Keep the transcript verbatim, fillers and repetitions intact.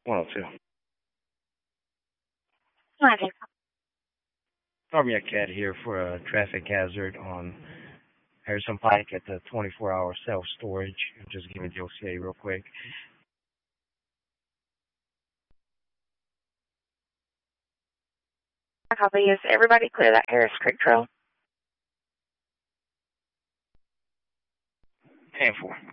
one oh two. Hi there. Probably a cat here for a traffic hazard on Harrison Pike at the twenty-four hour self storage. Just give me the O C A real quick. Copy. Is everybody clear that Harris Creek Trail? ten four.